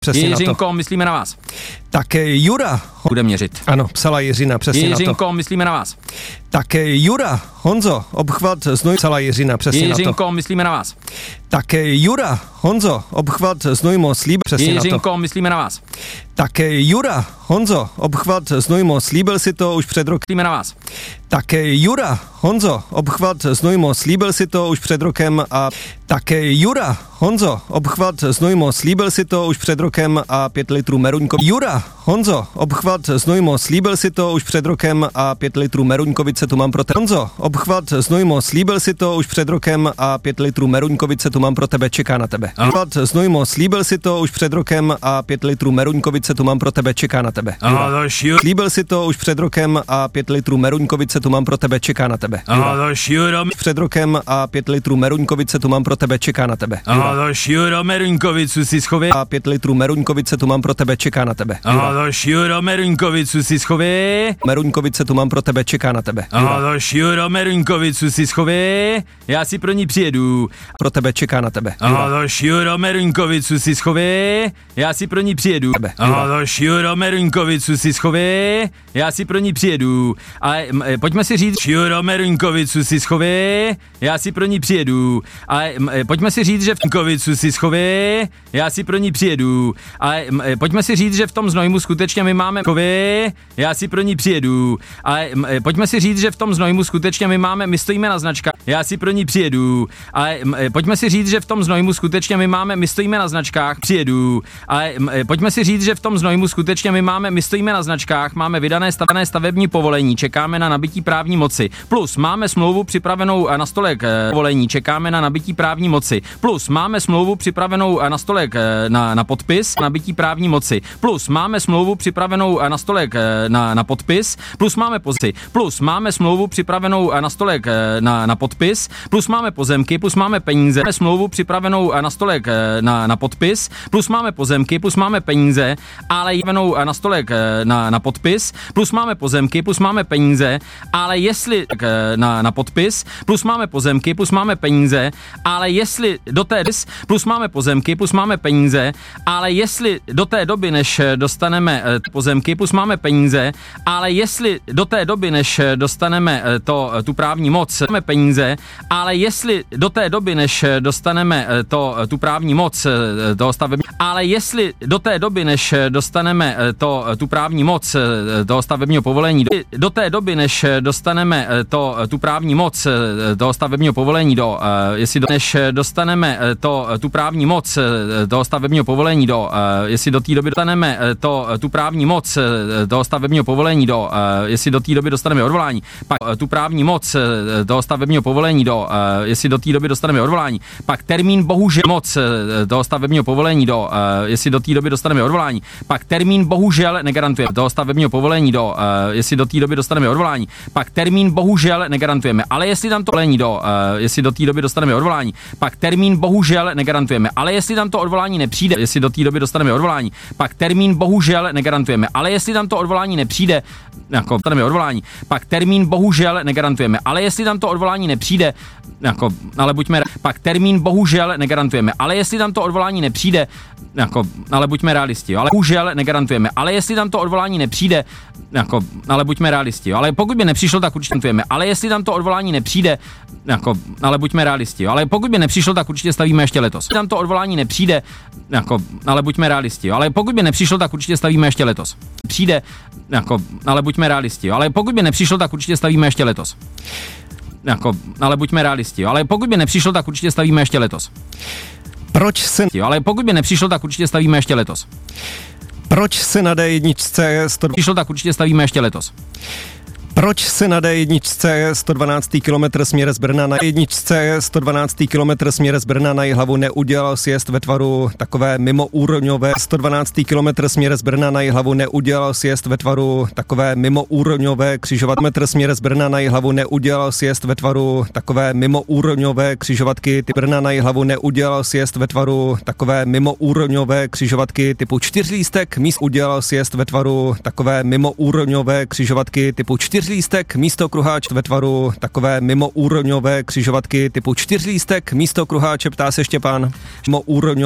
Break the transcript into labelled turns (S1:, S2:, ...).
S1: Přesně
S2: Jiřinko, myslíme na vás.
S1: Tak Jura.
S2: Bude měřit.
S1: Ano, psala Jiřina, přesně na to.
S2: Jiřinko, myslíme na vás.
S1: Tak Jura, Honzo, obchvat znoj, psala Jiřina, přesně na to.
S2: Jiřinko, myslíme na vás.
S1: Tak Jura, Honzo, obchvat znojmo slíbil, přesně na to.
S2: Jiřinko, myslíme na vás.
S1: Tak Jura, Honzo, obchvat znojmo slíbil si to už před rokem.
S2: Myslíme na vás.
S1: Tak Jura, Honzo, obchvat znojmo slíbil si to už před rokem a tak Jura, Honzo, obchvat znojmo slíbil si to už před rokem a 5 litrů meruňkovice. Jura, Honzo, obchvat znojmo slíbil si to už před rokem a 5 litrů meruňkovice tu mám pro tebe. Honzo, obchvat znojmo slíbil si to už před rokem a 5 litrů meruňkovice tu mám pro tebe, čeká na tebe. Obchvat znojmo slíbil si to už před rokem a 5 litrů meruňkovice tu mám pro tebe, čeká na tebe. Slíbil si to už před rokem a 5 litrů meruňkovice tu mám pro tebe, čeká na tebe. Před rokem a 5 litrů meruňkovice tu mám pro tebe, čeká na tebe.
S2: Meruňkovicu si schově.
S1: A 5 litrů meruňkovice tu mám pro tebe, čeká na tebe.
S2: Meruňkovicu si schově.
S1: Meruňkovice tu mám pro tebe, čeká na tebe.
S2: Meruňkovicu si schově. Já si pro ní přijedu.
S1: Pro tebe, čeká na tebe.
S2: Meruňkovicu si schově. Já si pro ní přijedu. Meruňkovicu si schově. Já si pro ní přijedu. Ale pojďme si říct, Meruňkovicu si schově. Já si pro ní přijedu. Ale pojďme si říct, že v Meruňkovicu si schově. Já si pro ní přijedu. Ale pojďme si říct, že v tom Znojmu skutečně my máme schově. Já si pro ní přijedu. Ale pojďme si říct, že v tom Znojmu skutečně my stojíme na značkách. Já si pro ní přijedu. Ale pojďme si říct, že v tom Znojmu skutečně my stojíme na značkách. Přijedu. Ale pojďme si říct, že v tom Znojmu skutečně my stojíme na značkách, máme vydané stavební povolení, čekáme na nabití právní moci. Plus máme smlouvu připravenou na stole k povolení, čekáme na nabití právní moci. Plus máme smlouvu připravenou na stole na podpis, nabití právní moci. Plus máme smlouvu připravenou na stole na podpis, plus máme pozici. Plus máme smlouvu připravenou na stole na podpis, plus máme pozemky, plus máme peníze. Máme smlouvu připravenou na stole na podpis, plus máme pozemky, plus máme peníze, ale jivenou na stole na podpis, plus máme pozemky, plus máme peníze, ale jestli na podpis, plus máme pozemky, plus máme peníze, ale jestli do té plus máme pozemky, plus máme peníze, ale jestli do té doby, než dostaneme pozemky, plus máme peníze, ale jestli do té doby, než dostaneme tu právní moc, máme peníze, ale jestli do té doby, než dostaneme tu právní moc toho stavebního, ale jestli do té doby, než dostaneme tu právní moc toho stavebního povolení, do té doby, než dostaneme tu právní moc toho stavebního povolení než dostaneme tu právní moc toho stavebního povolení jestli do té doby dostaneme tu právní moc toho stavebního povolení jestli do té doby dostaneme odvolání, pak tu právní moc toho stavebního povolení jestli do té doby dostaneme odvolání, pak termín bohužel moc toho stavebního povolení jestli do té doby dostaneme odvolání, pak termín bohužel negarantujeme toho stavebního povolení jestli do té doby dostaneme odvolání, pak termín bohužel negarantujeme, ale jestli tam to povolení jestli do té doby dostaneme odvolání, pak termín bohužel negarantujeme, ale jestli tam to odvolání nepřijde, jestli do té doby dostaneme odvolání, pak termín bohužel negarantujeme, ale jestli tam to odvolání nepřijde, jako dostaneme odvolání, pak termín bohužel negarantujeme, ale jestli tam to odvolání nepřijde, jako, ale buďme, pak termín bohužel negarantujeme, ale jestli tam to odvolání nepřijde, jako, ale buďme realisti, ale bohužel negarantujeme, ale jestli tam to odvolání nepřijde, jako, ale buďme realisti, ale pokud by nepřišlo, tak určitě garantujeme, ale jestli tam to odvolání nepřijde, jako, ale buďme realisti, ale pokud by nepřišlo, tak určitě stavíme ještě letos. Tam to odvolání nepřijde, jako, ale buďme realisti, ale pokud by nepřišlo, tak určitě stavíme ještě letos. Přijde, jako, ale buďme realisti, ale pokud by nepřišlo, tak určitě stavíme ještě letos. Jako, ale buďme realisti, ale pokud by nepřišlo, tak určitě stavíme ještě letos.
S1: Proč se...
S2: Ale pokud by nepřišlo, tak určitě stavíme ještě letos.
S1: Proč se na D1
S2: přišlo, tak určitě stavíme ještě letos.
S1: Proč se na D1 112. km směr z Brna na D1 112. km směr z Brna na Jihlavu neudělal sjezd ve tvaru takové mimoúrovňové 112. km směr z Brna na Jihlavu neudělal sjezd ve tvaru takové mimoúrovňové křižovatky směr z Brna na Jihlavu neudělal sjezd ve tvaru takové mimoúrovňové křižovatky ty Brna na Jihlavu neudělal sjezd ve tvaru takové mimoúrovňové křižovatky typu 4lístek míst udělal sjezd ve tvaru takové mimoúrovňové křižovatky typu 4lístek místo kruháč ve tvaru takové mimoúrovňové křižovatky typu 4lístek místo kruháče, ptá se Štěpán. Mimoúrovňové